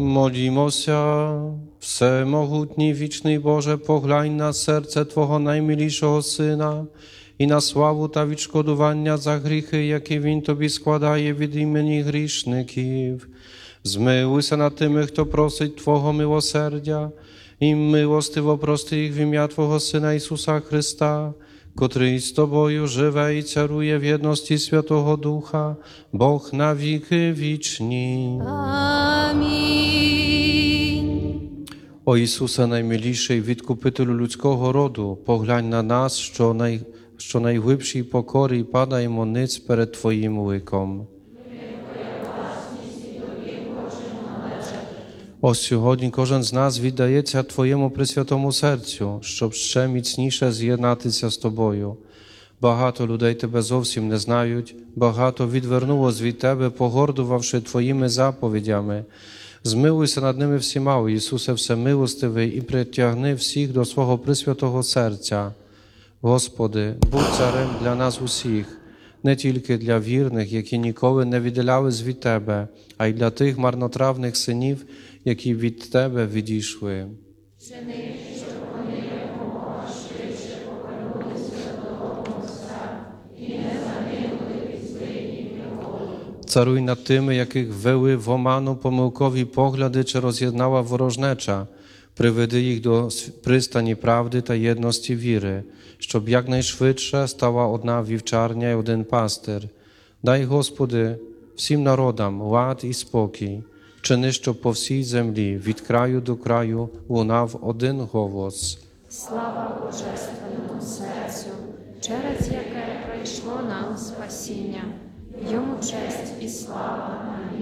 Молімося, всемогутній вічний Боже, поглянь на серце Твого наймилішого Сина і на славу та відшкодування за гріхи, які Він Тобі складає від імені грішників. Змилуйся над тими, хто просить Твого милосердя, і милостиво прости їх в ім'я Твого Сина Ісуса Христа, котрий з Тобою живе і царує в єдності Святого Духа, Бог на віки вічні. Амінь. О Ісусе наймиліший, відкупителю людського роду, поглянь на нас, що найглибшій покорі падаємо ниць перед Твоїм ликом. Ось сьогодні кожен з нас віддається Твоєму Пресвятому серцю, щоб ще міцніше з'єднатися з Тобою. Багато людей Тебе зовсім не знають, багато відвернулось від Тебе, погордувавши Твоїми заповідями. Змилуйся над ними всіма, о Ісусе Всемилостивий, і притягни всіх до свого Пресвятого серця. Господи, будь царем для нас усіх, не тільки для вірних, які ніколи не відділялись від Тебе, а й для тих марнотравних синів, які від Тебе відійшли. Царуй над тими, яких ввели в оману помилкові погляди чи роз'єднала ворожнеча. Приведи їх до пристані правди та єдності віри, щоб якнайшвидше стала одна вівчарня і один пастир. Дай, Господи, всім народам лад і спокій. Чини, щоб по всій землі, від краю до краю, лунав один голос. Слава Божественному серцю, через яке прийшло нам спасіння. Йому честь і слава